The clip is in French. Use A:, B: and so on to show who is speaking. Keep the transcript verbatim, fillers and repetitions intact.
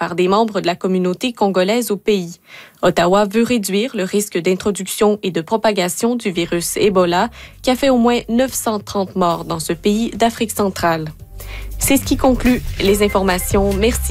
A: par des membres de la communauté congolaise au pays. Ottawa veut réduire le risque d'introduction et de propagation du virus Ebola, qui a fait au moins neuf cent trente morts dans ce pays d'Afrique centrale. C'est ce qui conclut les informations. Merci.